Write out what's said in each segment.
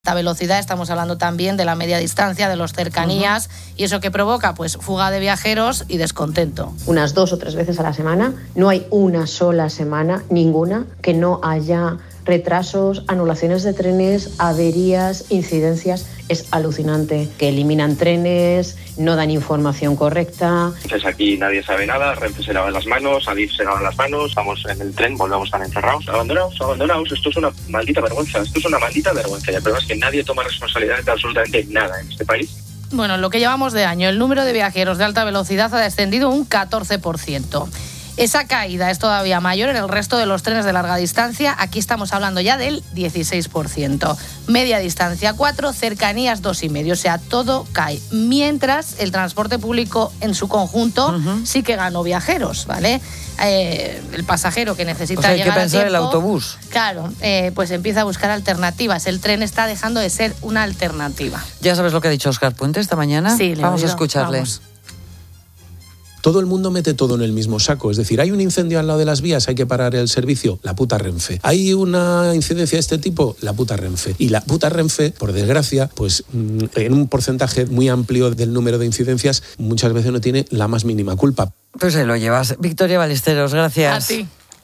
alta velocidad, estamos hablando también de la media distancia, de los cercanías, y eso que provoca, pues fuga de viajeros y descontento. Unas 2 o 3 veces a la semana, no hay una sola semana, ninguna, que no haya retrasos, anulaciones de trenes, averías, incidencias. Es alucinante que eliminan trenes, no dan información correcta. Entonces aquí nadie sabe nada, Renfe se lava las manos, Adif se lava las manos, estamos en el tren, volvemos a estar encerrados, abandonados, esto es una maldita vergüenza, y el problema es que nadie toma responsabilidad de absolutamente nada en este país. Bueno, en lo que llevamos de año, el número de viajeros de alta velocidad ha descendido un 14%. Esa caída es todavía mayor en el resto de los trenes de larga distancia. Aquí estamos hablando ya del 16%. Media distancia 4, cercanías 2,5. O sea, todo cae. Mientras el transporte público en su conjunto sí que ganó viajeros, ¿vale? El pasajero que necesita llegar a tiempo... hay que pensar el autobús. Claro, pues empieza a buscar alternativas. El tren está dejando de ser una alternativa. ¿Ya sabes lo que ha dicho Óscar Puente esta mañana? Sí, vamos a escucharle. Vamos. Todo el mundo mete todo en el mismo saco. Es decir, hay un incendio al lado de las vías, hay que parar el servicio, la puta Renfe. Hay una incidencia de este tipo, la puta Renfe. Y la puta Renfe, por desgracia, pues en un porcentaje muy amplio del número de incidencias, muchas veces no tiene la más mínima culpa. Pues ahí lo llevas. Victoria Ballesteros, gracias. A ti.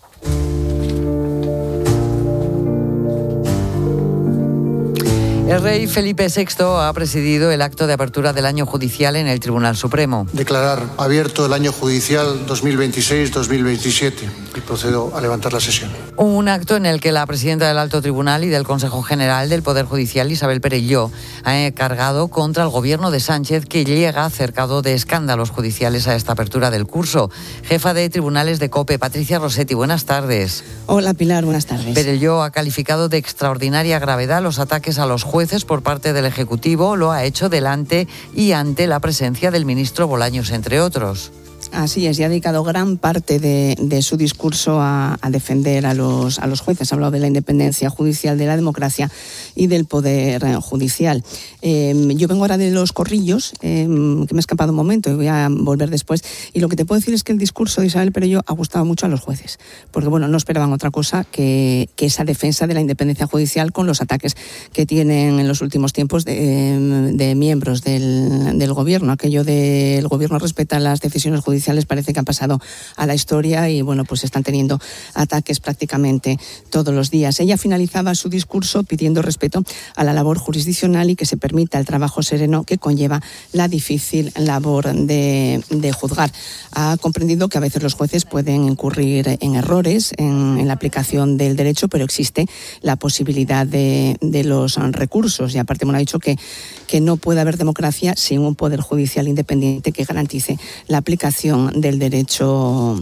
El rey Felipe VI ha presidido el acto de apertura del año judicial en el Tribunal Supremo. Declarar abierto el año judicial 2026-2027 y procedo a levantar la sesión. Un acto en el que la presidenta del Alto Tribunal y del Consejo General del Poder Judicial, Isabel Perelló, ha cargado contra el gobierno de Sánchez, que llega cercado de escándalos judiciales a esta apertura del curso. Jefa de Tribunales de COPE, Patricia Rossetti, buenas tardes. Hola Pilar, buenas tardes. Perelló ha calificado de extraordinaria gravedad los ataques a los jueces por parte del Ejecutivo. Lo ha hecho delante y ante la presencia del ministro Bolaños, entre otros. Así es, y ha dedicado gran parte de su discurso a defender a los jueces. Ha hablado de la independencia judicial, de la democracia y del poder judicial. Yo vengo ahora de Los Corrillos, que me he escapado un momento y voy a volver después. Y lo que te puedo decir es que el discurso de Isabel Perelló ha gustado mucho a los jueces, porque bueno, no esperaban otra cosa que esa defensa de la independencia judicial con los ataques que tienen en los últimos tiempos de miembros del gobierno. Aquello del gobierno respeta las decisiones judiciales parece que han pasado a la historia y bueno, pues están teniendo ataques prácticamente todos los días. Ella finalizaba su discurso pidiendo respeto a la labor jurisdiccional y que se permita el trabajo sereno que conlleva la difícil labor de juzgar. Ha comprendido que a veces los jueces pueden incurrir en errores en la aplicación del derecho, pero existe la posibilidad de los recursos y aparte me ha dicho que no puede haber democracia sin un poder judicial independiente que garantice la aplicación del derecho,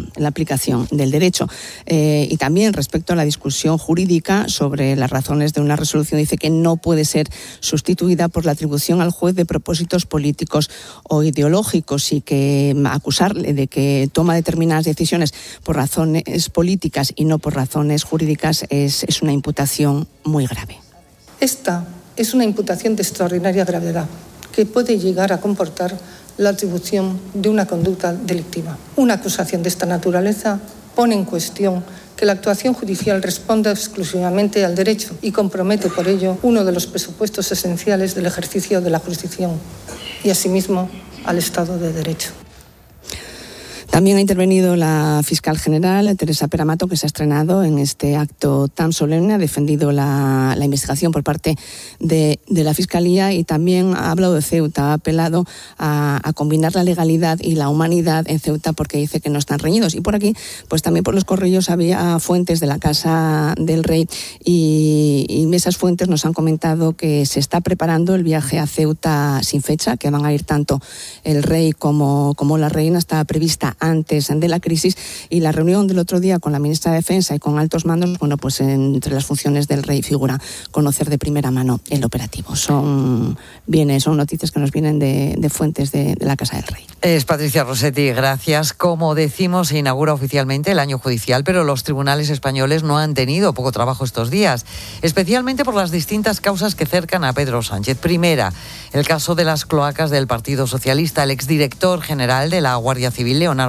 y también respecto a la discusión jurídica sobre las razones de una resolución, dice que no puede ser sustituida por la atribución al juez de propósitos políticos o ideológicos y que acusarle de que toma determinadas decisiones por razones políticas y no por razones jurídicas es una imputación muy grave. Esta es una imputación de extraordinaria gravedad que puede llegar a comportar la atribución de una conducta delictiva. Una acusación de esta naturaleza pone en cuestión que la actuación judicial responda exclusivamente al derecho y compromete por ello uno de los presupuestos esenciales del ejercicio de la jurisdicción y asimismo al Estado de Derecho. También ha intervenido la fiscal general, Teresa Peramato, que se ha estrenado en este acto tan solemne, ha defendido la investigación por parte de la Fiscalía y también ha hablado de Ceuta, ha apelado a combinar la legalidad y la humanidad en Ceuta porque dice que no están reñidos. Y por aquí, pues también por Los Corrillos había fuentes de la Casa del Rey y esas fuentes nos han comentado que se está preparando el viaje a Ceuta sin fecha, que van a ir tanto el rey como la reina, está prevista antes de la crisis, y la reunión del otro día con la ministra de Defensa y con altos mandos, bueno, pues entre las funciones del rey figura conocer de primera mano el operativo. Son noticias que nos vienen de fuentes de la Casa del Rey. Es Patricia Rossetti, gracias. Como decimos, se inaugura oficialmente el año judicial, pero los tribunales españoles no han tenido poco trabajo estos días, especialmente por las distintas causas que cercan a Pedro Sánchez. Primera, el caso de las cloacas del Partido Socialista. El exdirector general de la Guardia Civil, Leonardo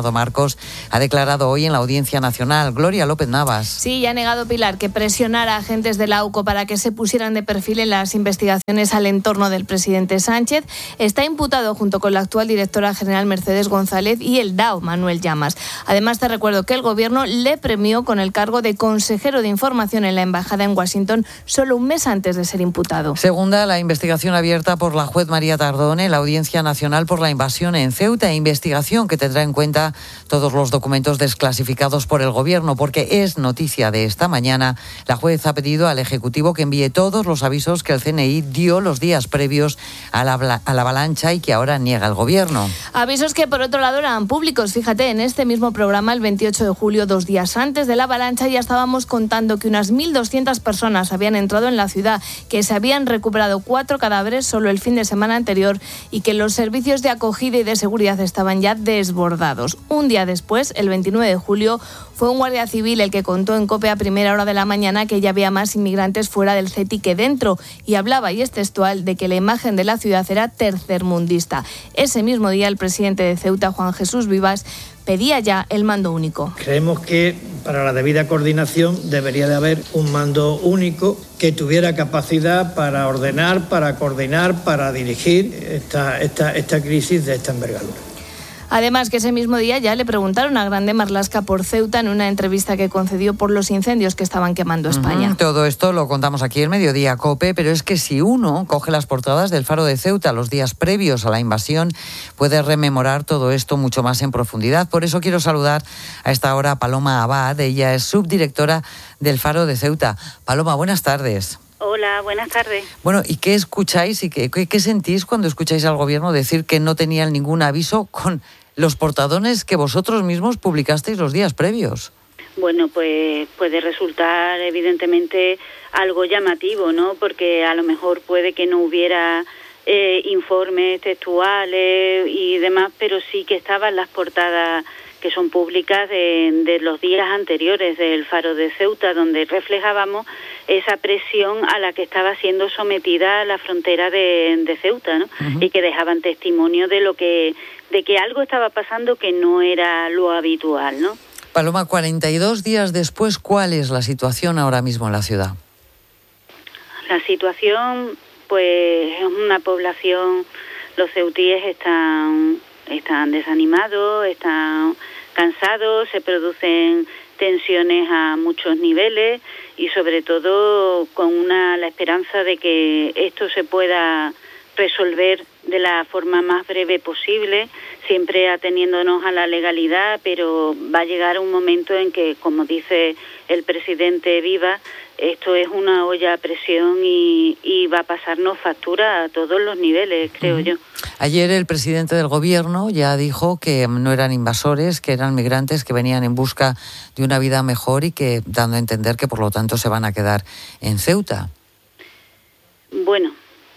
Bernardo Marcos, ha declarado hoy en la Audiencia Nacional. Gloria López Navas. Sí, ya ha negado Pilar que presionara a agentes de la AUCO para que se pusieran de perfil en las investigaciones al entorno del presidente Sánchez. Está imputado junto con la actual directora general Mercedes González y el DAO Manuel Llamas. Además, te recuerdo que el Gobierno le premió con el cargo de consejero de información en la embajada en Washington solo un mes antes de ser imputado. Segunda, la investigación abierta por la juez María Tardone en la Audiencia Nacional por la invasión en Ceuta, investigación que tendrá en cuenta todos los documentos desclasificados por el Gobierno, porque es noticia de esta mañana. La juez ha pedido al Ejecutivo que envíe todos los avisos que el CNI dio los días previos a la avalancha y que ahora niega el Gobierno. Avisos que por otro lado eran públicos. Fíjate, en este mismo programa, el 28 de julio, 2 días antes de la avalancha, ya estábamos contando que unas 1.200 personas habían entrado en la ciudad, que se habían recuperado 4 cadáveres solo el fin de semana anterior y que los servicios de acogida y de seguridad estaban ya desbordados. Un día después, el 29 de julio, fue un guardia civil el que contó en COPE a primera hora de la mañana que ya había más inmigrantes fuera del CETI que dentro, y hablaba, y es textual, de que la imagen de la ciudad era tercermundista. Ese mismo día, el presidente de Ceuta, Juan Jesús Vivas, pedía ya el mando único. Creemos que para la debida coordinación debería de haber un mando único que tuviera capacidad para ordenar, para coordinar, para dirigir esta crisis de esta envergadura. Además, que ese mismo día ya le preguntaron a Grande Marlaska por Ceuta en una entrevista que concedió por los incendios que estaban quemando España. Todo esto lo contamos aquí en Mediodía COPE, pero es que si uno coge las portadas del Faro de Ceuta los días previos a la invasión, puede rememorar todo esto mucho más en profundidad. Por eso quiero saludar a esta hora a Paloma Abad. Ella es subdirectora del Faro de Ceuta. Paloma, buenas tardes. Hola, buenas tardes. Bueno, ¿y qué escucháis y qué sentís cuando escucháis al Gobierno decir que no tenían ningún aviso con los portadones que vosotros mismos publicasteis los días previos? Bueno, pues puede resultar evidentemente algo llamativo, ¿no? Porque a lo mejor puede que no hubiera informes textuales y demás, pero sí que estaban las portadas que son públicas de los días anteriores del Faro de Ceuta, donde reflejábamos esa presión a la que estaba siendo sometida la frontera de Ceuta, ¿no? Uh-huh. Y que dejaban testimonio de que algo estaba pasando que no era lo habitual, ¿no? Paloma, 42 días después, ¿cuál es la situación ahora mismo en la ciudad? La situación, pues, es una población, los ceutíes están desanimados, están cansados, se producen tensiones a muchos niveles y sobre todo con la esperanza de que esto se pueda resolver de la forma más breve posible, siempre ateniéndonos a la legalidad, pero va a llegar un momento en que, como dice el presidente Vivas, esto es una olla a presión y va a pasarnos factura a todos los niveles, creo yo. Ayer el presidente del Gobierno ya dijo que no eran invasores, que eran migrantes que venían en busca de una vida mejor y que dando a entender que por lo tanto se van a quedar en Ceuta. Bueno,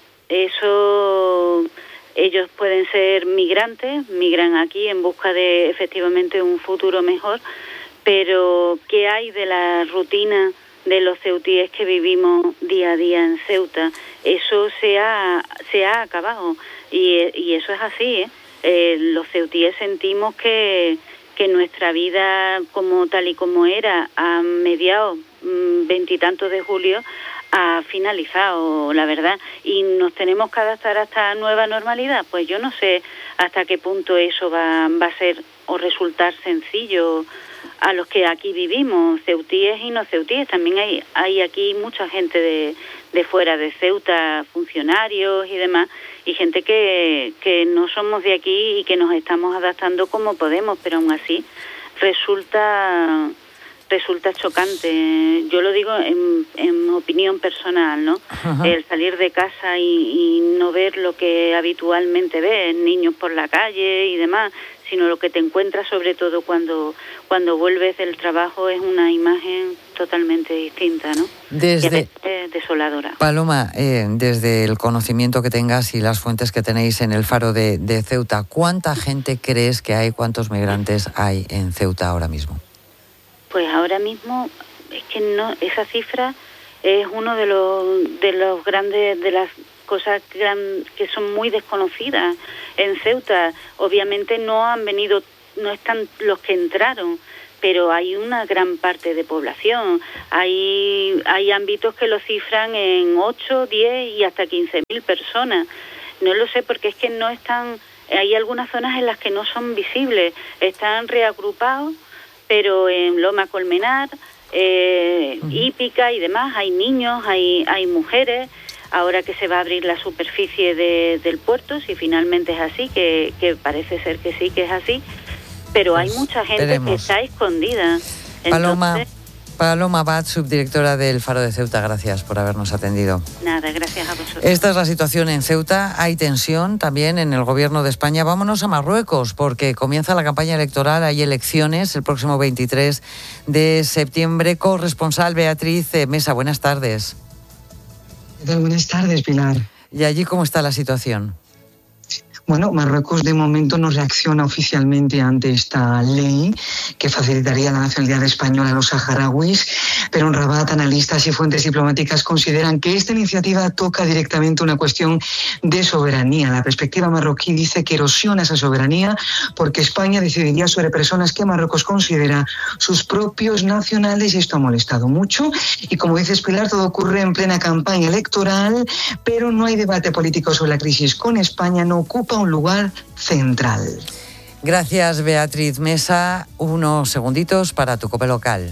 eso, ellos pueden ser migrantes, migran aquí en busca de efectivamente un futuro mejor, pero ¿qué hay de la rutina de los ceutíes que vivimos día a día en Ceuta? Eso se ha acabado y eso es así, ¿eh? Los ceutíes sentimos que nuestra vida como tal y como era a mediados 20 y tantos de julio ha finalizado, la verdad, y nos tenemos que adaptar a esta nueva normalidad. Pues yo no sé hasta qué punto eso va a ser o resultar sencillo a los que aquí vivimos, ceutíes y no ceutíes. También hay aquí mucha gente de fuera de Ceuta, funcionarios y demás, y gente que no somos de aquí y que nos estamos adaptando como podemos, pero aún así resulta chocante. Yo lo digo en opinión personal, ¿no? Ajá. El salir de casa y no ver lo que habitualmente ves, niños por la calle y demás, sino lo que te encuentras sobre todo cuando vuelves del trabajo es una imagen totalmente distinta, ¿no? Desoladora. Paloma, desde el conocimiento que tengas y las fuentes que tenéis en el Faro de Ceuta, ¿cuánta gente crees que hay, cuántos migrantes hay en Ceuta ahora mismo? Pues ahora mismo es que no, esa cifra es uno de los grandes, de las cosas que son muy desconocidas en Ceuta. Obviamente no han venido están los que entraron, pero hay una gran parte de población. Hay ámbitos que lo cifran en 8, 10 y hasta 15.000 personas. No lo sé, porque es que no están... Hay algunas zonas en las que no son visibles. Están reagrupados, pero en Loma Colmenar, Hípica y demás, hay niños, hay mujeres. Ahora que se va a abrir la superficie del puerto, si finalmente es así, que parece ser que sí, que es así, pero hay mucha gente que está escondida. Paloma Abad, subdirectora del Faro de Ceuta, gracias por habernos atendido. Nada, gracias a vosotros. Esta es la situación en Ceuta. Hay tensión también en el gobierno de España. Vámonos a Marruecos, porque comienza la campaña electoral. Hay elecciones el próximo 23 de septiembre. Corresponsal Beatriz Mesa, buenas tardes. ¿Qué tal? Buenas tardes, Pilar. ¿Y allí cómo está la situación? Bueno, Marruecos de momento no reacciona oficialmente ante esta ley que facilitaría la nacionalidad española a los saharauis, pero en Rabat analistas y fuentes diplomáticas consideran que esta iniciativa toca directamente una cuestión de soberanía. La perspectiva marroquí dice que erosiona esa soberanía porque España decidiría sobre personas que Marruecos considera sus propios nacionales, y esto ha molestado mucho. Y como dices, Pilar, todo ocurre en plena campaña electoral, pero no hay debate político sobre la crisis con España, no ocupa un lugar central. Gracias, Beatriz Mesa. Unos segunditos para tu COPE local.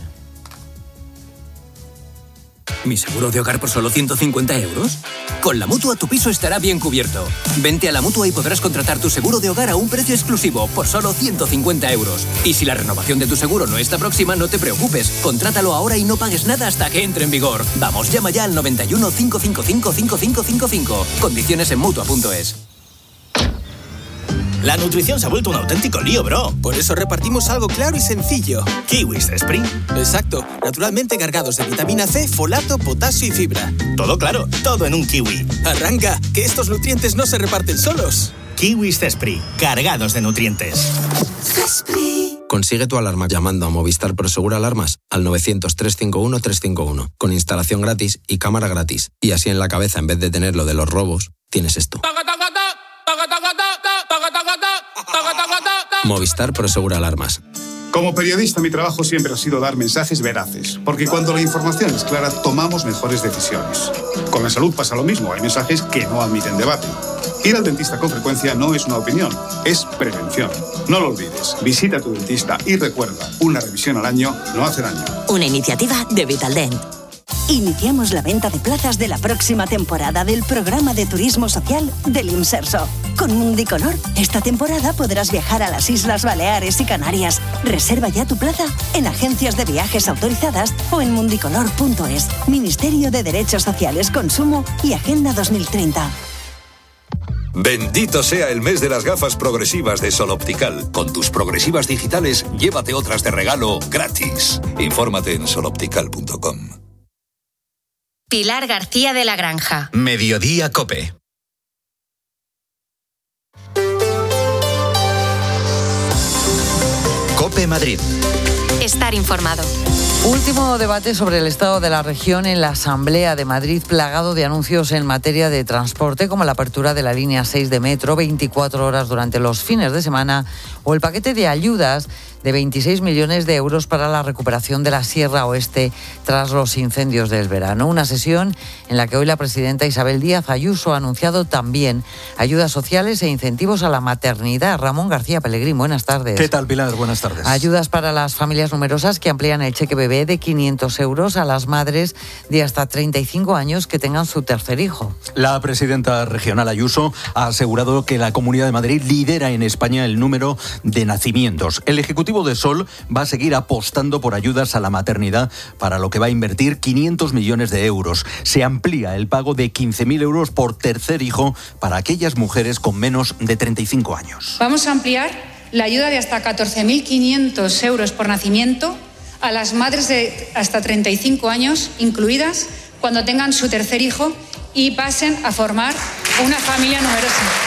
¿Mi seguro de hogar por solo 150 euros? Con la Mutua tu piso estará bien cubierto. Vente a la Mutua y podrás contratar tu seguro de hogar a un precio exclusivo por solo 150 euros. Y si la renovación de tu seguro no está próxima, no te preocupes. Contrátalo ahora y no pagues nada hasta que entre en vigor. Vamos, llama ya al 91 555 5555. Condiciones en Mutua.es. La nutrición se ha vuelto un auténtico lío, bro. Por eso repartimos algo claro y sencillo. Kiwis Spring. Exacto. Naturalmente cargados de vitamina C, folato, potasio y fibra. Todo claro, todo en un kiwi. Arranca, que estos nutrientes no se reparten solos. Kiwis Spring. Cargados de nutrientes. Consigue tu alarma llamando a Movistar Prosegur Alarmas al 900-351-351. Con instalación gratis y cámara gratis. Y así en la cabeza, en vez de tener lo de los robos, tienes esto. Movistar Prosegur Alarmas. Como periodista, mi trabajo siempre ha sido dar mensajes veraces, porque cuando la información es clara, tomamos mejores decisiones. Con la salud pasa lo mismo, hay mensajes que no admiten debate. Ir al dentista con frecuencia no es una opinión, es prevención. No lo olvides, visita a tu dentista y recuerda, una revisión al año no hace daño. Una iniciativa de Vitaldent. Iniciamos la venta de plazas de la próxima temporada del programa de turismo social del Imserso. Con Mundicolor, esta temporada podrás viajar a las Islas Baleares y Canarias. Reserva ya tu plaza en agencias de viajes autorizadas o en mundicolor.es. Ministerio de Derechos Sociales, Consumo y Agenda 2030. Bendito sea el mes de las gafas progresivas de Sol Optical. Con tus progresivas digitales, llévate otras de regalo gratis. Infórmate en soloptical.com. Pilar García de la Granja. Mediodía COPE. COPE Madrid. Estar informado. Último debate sobre el estado de la región en la Asamblea de Madrid, plagado de anuncios en materia de transporte, como la apertura de la línea 6 de metro, 24 horas durante los fines de semana, o el paquete de ayudas de 26 millones de euros para la recuperación de la Sierra Oeste tras los incendios del verano. Una sesión en la que hoy la presidenta Isabel Díaz Ayuso ha anunciado también ayudas sociales e incentivos a la maternidad. Ramón García Pellegrín, buenas tardes. ¿Qué tal, Pilar? Buenas tardes. Ayudas para las familias numerosas que amplían el cheque bebé de 500 euros a las madres de hasta 35 años que tengan su tercer hijo. La presidenta regional Ayuso ha asegurado que la Comunidad de Madrid lidera en España el número de nacimientos. El Ejecutivo de Sol va a seguir apostando por ayudas a la maternidad, para lo que va a invertir 500 millones de euros. Se amplía el pago de 15.000 euros por tercer hijo para aquellas mujeres con menos de 35 años. Vamos a ampliar la ayuda de hasta 14.500 euros por nacimiento a las madres de hasta 35 años, incluidas, cuando tengan su tercer hijo y pasen a formar una familia numerosa.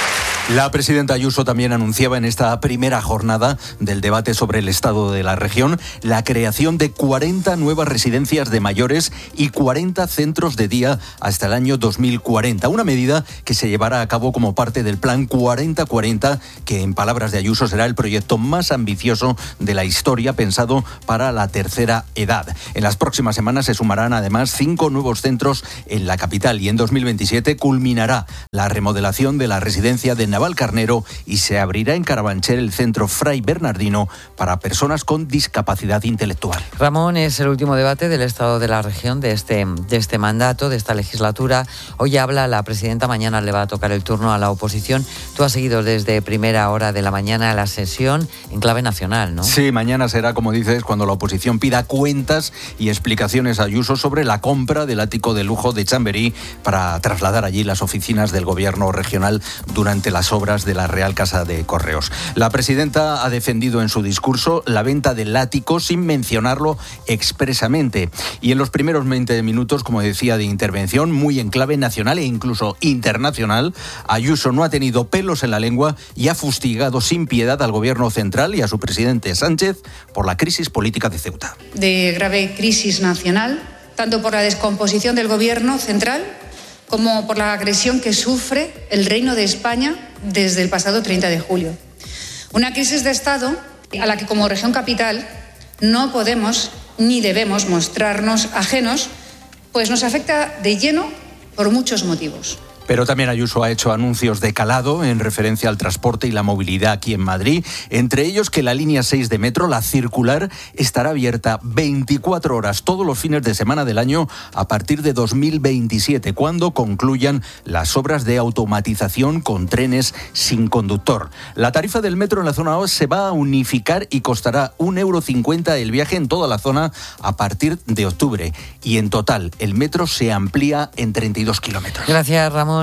La presidenta Ayuso también anunciaba en esta primera jornada del debate sobre el estado de la región la creación de 40 nuevas residencias de mayores y 40 centros de día hasta el año 2040. Una medida que se llevará a cabo como parte del Plan 40-40, que en palabras de Ayuso será el proyecto más ambicioso de la historia pensado para la tercera edad. En las próximas semanas se sumarán además 5 nuevos centros en la capital y en 2027 culminará la remodelación de la residencia de Navalcarnero y se abrirá en Carabanchel el centro Fray Bernardino para personas con discapacidad intelectual. Ramón, es el último debate del estado de la región de este mandato, de esta legislatura. Hoy habla la presidenta, mañana le va a tocar el turno a la oposición. Tú has seguido desde primera hora de la mañana la sesión en clave nacional, ¿no? Sí, mañana será, como dices, cuando la oposición pida cuentas y explicaciones a Ayuso sobre la compra del ático de lujo de Chamberí para trasladar allí las oficinas del gobierno regional durante las obras de la Real Casa de Correos. La presidenta ha defendido en su discurso la venta del ático sin mencionarlo expresamente. Y en los primeros 20 minutos, como decía, de intervención, muy en clave nacional e incluso internacional, Ayuso no ha tenido pelos en la lengua y ha fustigado sin piedad al gobierno central y a su presidente Sánchez por la crisis política de Ceuta. De grave crisis nacional, tanto por la descomposición del gobierno central como por la agresión que sufre el Reino de España desde el pasado 30 de julio. Una crisis de Estado a la que como región capital no podemos ni debemos mostrarnos ajenos, pues nos afecta de lleno por muchos motivos. Pero también Ayuso ha hecho anuncios de calado en referencia al transporte y la movilidad aquí en Madrid, entre ellos que la línea 6 de metro, la circular, estará abierta 24 horas todos los fines de semana del año a partir de 2027, cuando concluyan las obras de automatización con trenes sin conductor. La tarifa del metro en la zona O se va a unificar y costará 1,50 € el viaje en toda la zona a partir de octubre. Y en total, el metro se amplía en 32 kilómetros. Gracias, Ramón.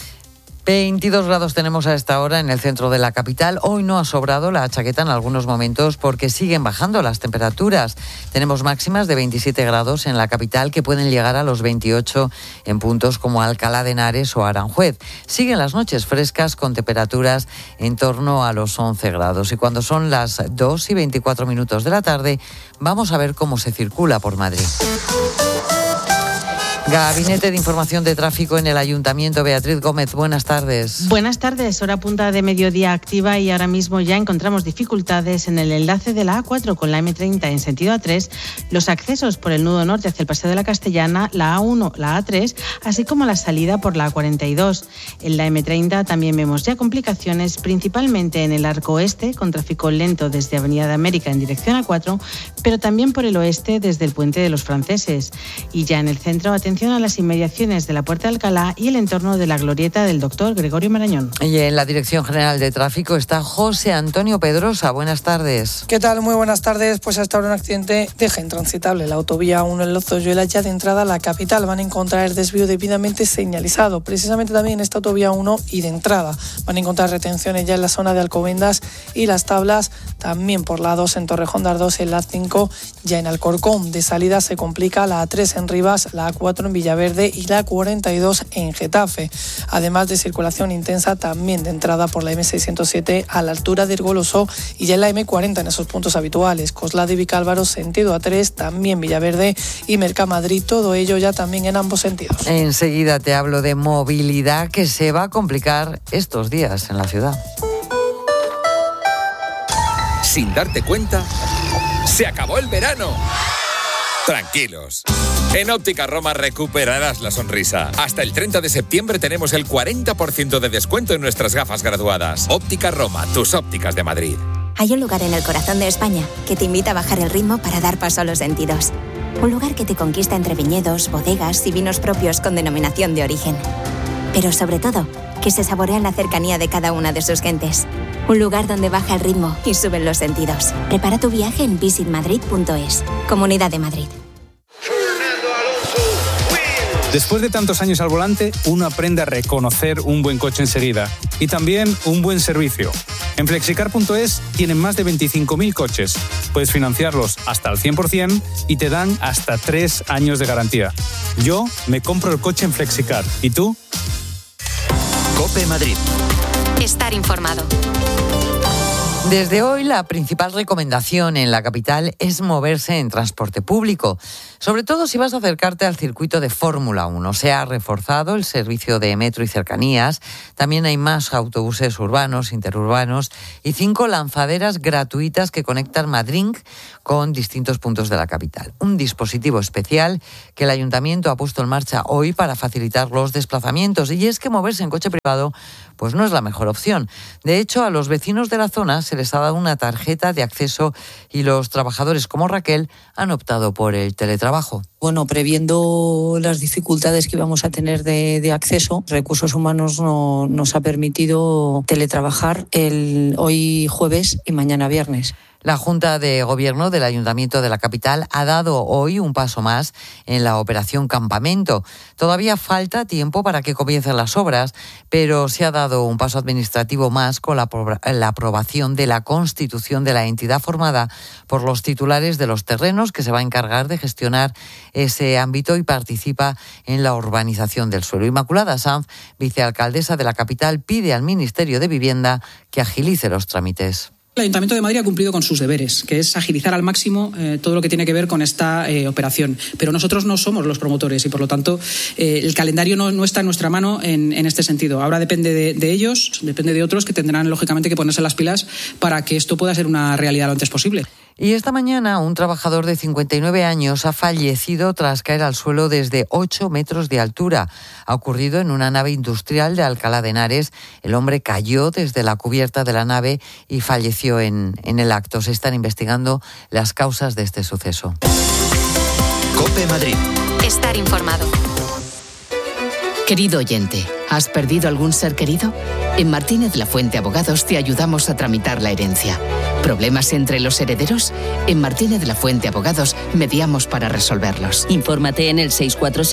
22 grados tenemos a esta hora en el centro de la capital. Hoy no ha sobrado la chaqueta en algunos momentos porque siguen bajando las temperaturas. Tenemos máximas de 27 grados en la capital que pueden llegar a los 28 en puntos como Alcalá de Henares o Aranjuez. Siguen las noches frescas con temperaturas en torno a los 11 grados. Y cuando son las 2:24 de la tarde, vamos a ver cómo se circula por Madrid. Gabinete de Información de Tráfico en el Ayuntamiento. Beatriz Gómez, buenas tardes. Buenas tardes, hora punta de mediodía activa y ahora mismo ya encontramos dificultades en el enlace de la A4 con la M30 en sentido A3, los accesos por el nudo norte hacia el Paseo de la Castellana, la A1, la A3, así como la salida por la A42. En la M30 también vemos ya complicaciones, principalmente en el arco oeste, con tráfico lento desde Avenida de América en dirección A4, pero también por el oeste desde el Puente de los Franceses. Y ya en el centro, atención a las inmediaciones de la Puerta de Alcalá y el entorno de la glorieta del Dr. Gregorio Marañón. Y en la Dirección General de Tráfico está José Antonio Pedrosa. Buenas tardes. ¿Qué tal? Muy buenas tardes. Pues hasta ahora un accidente deja intransitable la autovía 1 en Lozoyuela. Ya de entrada a la capital van a encontrar el desvío debidamente señalizado. Precisamente también en esta autovía 1 y de entrada van a encontrar retenciones ya en la zona de Alcobendas y Las Tablas. También por la 2 en Torrejón de Ardoz, en la 5 ya en Alcorcón. De salida se complica la A3 en Rivas, la A4 en Villaverde y la 42 en Getafe. Además de circulación intensa también de entrada por la M607 a la altura de Ergolosó y ya en la M40 en esos puntos habituales. Coslada de Vicálvaro, sentido A3, también Villaverde y Mercamadrid. Todo ello ya también en ambos sentidos. Enseguida te hablo de movilidad que se va a complicar estos días en la ciudad. Sin darte cuenta, ¡se acabó el verano! Tranquilos. En Óptica Roma recuperarás la sonrisa. Hasta el 30 de septiembre tenemos el 40% de descuento en nuestras gafas graduadas. Óptica Roma, tus ópticas de Madrid. Hay un lugar en el corazón de España que te invita a bajar el ritmo para dar paso a los sentidos. Un lugar que te conquista entre viñedos, bodegas y vinos propios con denominación de origen. Pero sobre todo, que se saborea en la cercanía de cada una de sus gentes. Un lugar donde baja el ritmo y suben los sentidos. Prepara tu viaje en visitmadrid.es. Comunidad de Madrid. Después de tantos años al volante, uno aprende a reconocer un buen coche enseguida y también un buen servicio. En Flexicar.es tienen más de 25.000 coches. Puedes financiarlos hasta al 100% y te dan hasta 3 años de garantía. Yo me compro el coche en Flexicar. ¿Y tú? COPE Madrid. Estar informado. Desde hoy, la principal recomendación en la capital es moverse en transporte público, sobre todo si vas a acercarte al circuito de Fórmula 1. Se ha reforzado el servicio de metro y cercanías, también hay más autobuses urbanos, interurbanos y 5 lanzaderas gratuitas que conectan Madrid con distintos puntos de la capital. Un dispositivo especial que el Ayuntamiento ha puesto en marcha hoy para facilitar los desplazamientos, y es que moverse en coche privado pues no es la mejor opción. De hecho, a los vecinos de la zona se les ha dado una tarjeta de acceso y los trabajadores como Raquel han optado por el teletrabajo. Bueno, previendo las dificultades que íbamos a tener de acceso, Recursos Humanos nos ha permitido teletrabajar hoy jueves y mañana viernes. La Junta de Gobierno del Ayuntamiento de la capital ha dado hoy un paso más en la operación Campamento. Todavía falta tiempo para que comiencen las obras, pero se ha dado un paso administrativo más con la aprobación de la constitución de la entidad formada por los titulares de los terrenos, que se va a encargar de gestionar ese ámbito y participa en la urbanización del suelo. Inmaculada Sanz, vicealcaldesa de la capital, pide al Ministerio de Vivienda que agilice los trámites. El Ayuntamiento de Madrid ha cumplido con sus deberes, que es agilizar al máximo todo lo que tiene que ver con esta operación. Pero nosotros no somos los promotores y, por lo tanto, el calendario no está en nuestra mano en este sentido. Ahora depende de ellos, depende de otros que tendrán, lógicamente, que ponerse las pilas para que esto pueda ser una realidad lo antes posible. Y esta mañana un trabajador de 59 años ha fallecido tras caer al suelo desde 8 metros de altura. Ha ocurrido en una nave industrial de Alcalá de Henares. El hombre cayó desde la cubierta de la nave y falleció en el acto. Se están investigando las causas de este suceso. COPE Madrid. Estar informado. Querido oyente, ¿has perdido algún ser querido? En Martínez La Fuente Abogados te ayudamos a tramitar la herencia. ¿Problemas entre los herederos? En Martínez La Fuente Abogados mediamos para resolverlos. Infórmate en el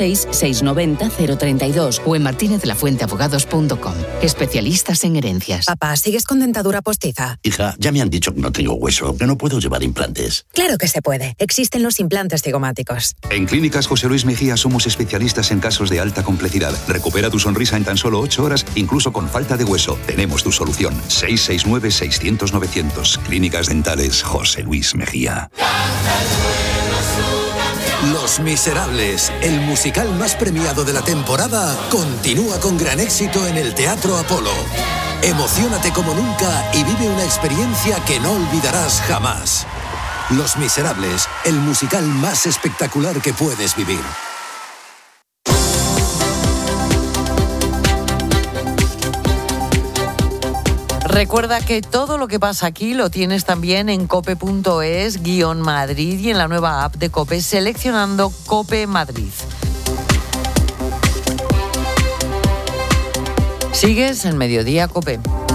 646-690-032 o en martinezlafuenteabogados.com. Especialistas en herencias. Papá, ¿sigues con dentadura postiza? Hija, ya me han dicho que no tengo hueso, que no puedo llevar implantes. Claro que se puede. Existen los implantes cigomáticos. En Clínicas José Luis Mejía somos especialistas en casos de alta complejidad. Recupera tu sonrisa en tan solo 8 horas, incluso con falta de hueso. Tenemos tu solución. 669-600-900. Clínicas Dentales José Luis Mejía. Los Miserables, el musical más premiado de la temporada, continúa con gran éxito en el Teatro Apolo. Emociónate como nunca y vive una experiencia que no olvidarás jamás. Los Miserables, el musical más espectacular que puedes vivir. Recuerda que todo lo que pasa aquí lo tienes también en cope.es/Madrid y en la nueva app de COPE seleccionando COPE Madrid. Sigues en Mediodía COPE.